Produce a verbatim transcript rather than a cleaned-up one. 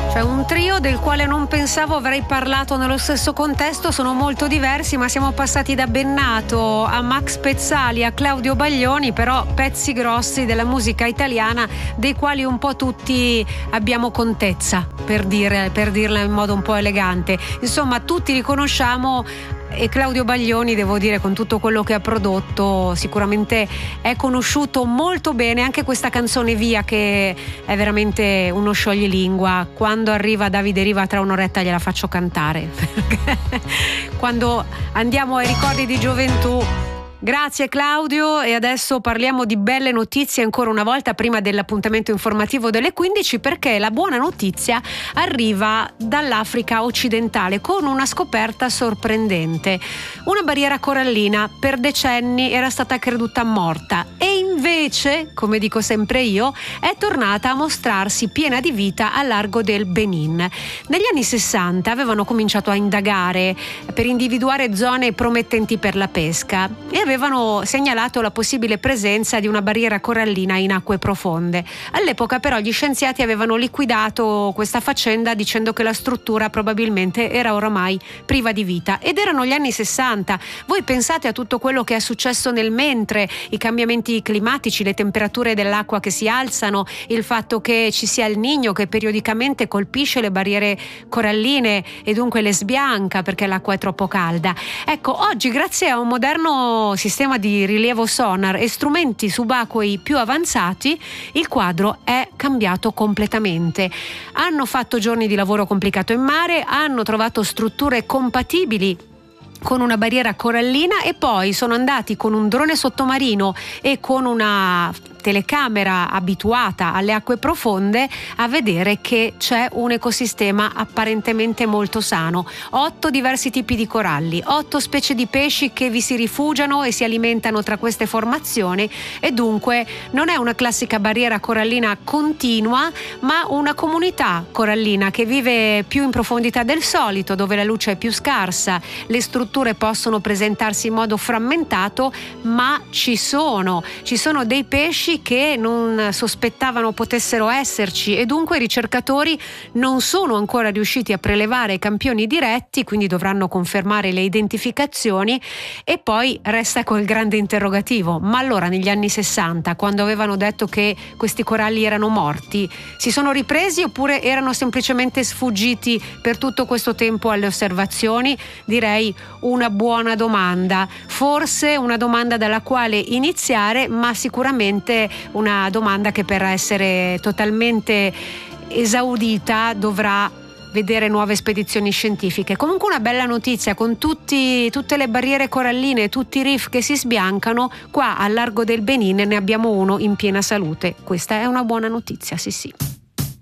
Cioè un trio del quale non pensavo avrei parlato nello stesso contesto, sono molto diversi, ma siamo passati da Bennato a Max Pezzali a Claudio Baglioni, però pezzi grossi della musica italiana dei quali un po' tutti abbiamo contezza, per dire, per dirla in modo un po' elegante. Insomma, tutti li conosciamo. E Claudio Baglioni, devo dire, con tutto quello che ha prodotto, sicuramente è conosciuto molto bene. Anche questa canzone Via, che è veramente uno scioglilingua. Quando arriva Davide Riva tra un'oretta gliela faccio cantare quando andiamo ai ricordi di gioventù. Grazie Claudio, e adesso parliamo di belle notizie ancora una volta prima dell'appuntamento informativo delle quindici, perché la buona notizia arriva dall'Africa occidentale con una scoperta sorprendente. Una barriera corallina per decenni era stata creduta morta e invece, come dico sempre io, è tornata a mostrarsi piena di vita a largo del Benin. Negli anni sessanta avevano cominciato a indagare per individuare zone promettenti per la pesca e avevano segnalato la possibile presenza di una barriera corallina in acque profonde. All'epoca però gli scienziati avevano liquidato questa faccenda dicendo che la struttura probabilmente era oramai priva di vita, ed erano gli anni sessanta. Voi pensate a tutto quello che è successo nel mentre, i cambiamenti climatici, le temperature dell'acqua che si alzano, il fatto che ci sia il Niño che periodicamente colpisce le barriere coralline e dunque le sbianca perché l'acqua è troppo calda. Ecco, oggi grazie a un moderno sistema di rilievo sonar e strumenti subacquei più avanzati, il quadro è cambiato completamente. Hanno fatto giorni di lavoro complicato in mare, hanno trovato strutture compatibili con una barriera corallina e poi sono andati con un drone sottomarino e con una telecamera abituata alle acque profonde a vedere che c'è un ecosistema apparentemente molto sano. Otto diversi tipi di coralli, otto specie di pesci che vi si rifugiano e si alimentano tra queste formazioni, e dunque non è una classica barriera corallina continua, ma una comunità corallina che vive più in profondità del solito, dove la luce è più scarsa, le strutture possono presentarsi in modo frammentato, ma ci sono, ci sono dei pesci che non sospettavano potessero esserci, e dunque i ricercatori non sono ancora riusciti a prelevare campioni diretti, quindi dovranno confermare le identificazioni. E poi resta quel grande interrogativo: ma allora negli anni sessanta, quando avevano detto che questi coralli erano morti, si sono ripresi oppure erano semplicemente sfuggiti per tutto questo tempo alle osservazioni? Direi una buona domanda, forse una domanda dalla quale iniziare, ma sicuramente una domanda che per essere totalmente esaudita dovrà vedere nuove spedizioni scientifiche. Comunque una bella notizia, con tutti, tutte le barriere coralline, tutti i reef che si sbiancano, qua al largo del Benin ne abbiamo uno in piena salute. Questa è una buona notizia, sì sì.